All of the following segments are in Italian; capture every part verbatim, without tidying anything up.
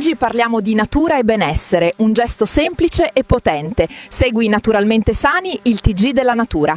Oggi parliamo di natura e benessere, un gesto semplice e potente. Segui Naturalmente Sani, il T G della natura.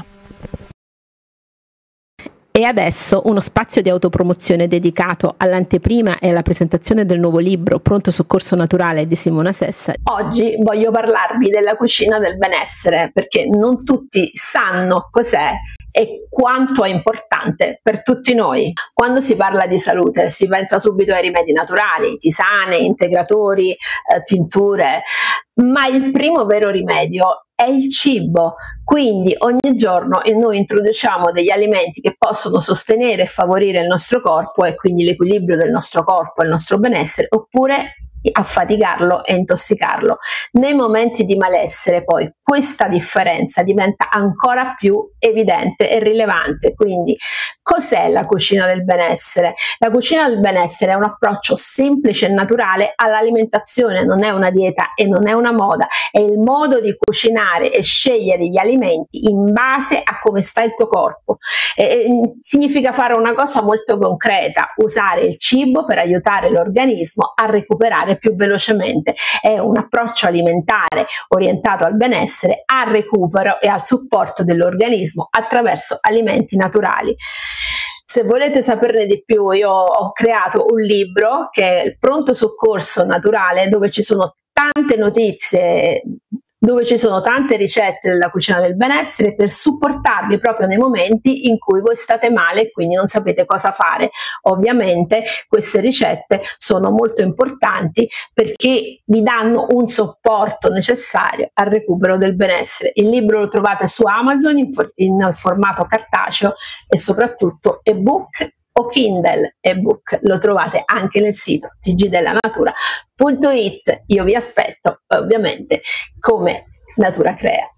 E adesso uno spazio di autopromozione dedicato all'anteprima e alla presentazione del nuovo libro Pronto Soccorso Naturale di Simona Sessa. Oggi voglio parlarvi della cucina del benessere, perché non tutti sanno cos'è e quanto è importante per tutti noi. Quando si parla di salute si pensa subito ai rimedi naturali, tisane, integratori, eh, tinture, ma il primo vero rimedio è il cibo. Quindi ogni giorno noi introduciamo degli alimenti che possono sostenere e favorire il nostro corpo e quindi l'equilibrio del nostro corpo e il nostro benessere, oppure affaticarlo e intossicarlo. Nei momenti di malessere poi questa differenza diventa ancora più evidente e rilevante. Quindi cos'è la cucina del benessere? La cucina del benessere è un approccio semplice e naturale all'alimentazione, non è una dieta e non è una moda, è il modo di cucinare e scegliere gli alimenti in base a come sta il tuo corpo. E, significa fare una cosa molto concreta, usare il cibo per aiutare l'organismo a recuperare più velocemente. È un approccio alimentare orientato al benessere, al recupero e al supporto dell'organismo attraverso alimenti naturali. Se volete saperne di più, io ho creato un libro che è il Pronto Soccorso Naturale, dove ci sono tante notizie, dove ci sono tante ricette della cucina del benessere per supportarvi proprio nei momenti in cui voi state male e quindi non sapete cosa fare. Ovviamente queste ricette sono molto importanti perché vi danno un supporto necessario al recupero del benessere. Il libro lo trovate su Amazon in, for- in formato cartaceo e soprattutto ebook o Kindle ebook, lo trovate anche nel sito t g della natura punto it. Io vi aspetto ovviamente come Natura Crea.